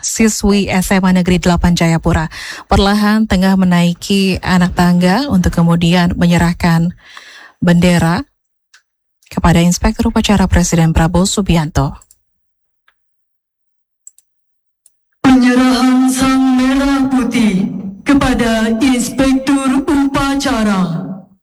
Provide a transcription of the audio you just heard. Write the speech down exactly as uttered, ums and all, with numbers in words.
siswi S M A Negeri delapan Jayapura perlahan tengah menaiki anak tangga untuk kemudian menyerahkan bendera kepada Inspektur Upacara Presiden Prabowo Subianto. Penyerahan sang merah putih kepada